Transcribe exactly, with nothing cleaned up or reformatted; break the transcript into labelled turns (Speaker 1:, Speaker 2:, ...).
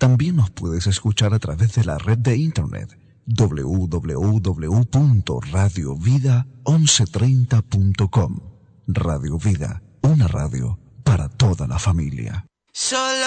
Speaker 1: También nos puedes escuchar a través de la red de internet doble u doble u doble u punto radio vida once treinta punto com. Radio Vida, una radio para toda la familia.
Speaker 2: Solo